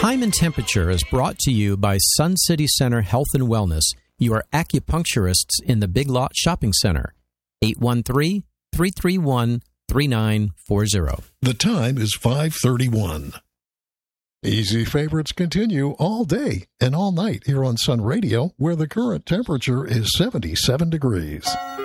Time and Temperature is brought to you by Sun City Center Health and Wellness, your acupuncturists in the Big Lot Shopping Center. 813-331-3940. The time is 5:31. Easy favorites continue all day and all night here on Sun Radio, where the current temperature is 77 degrees.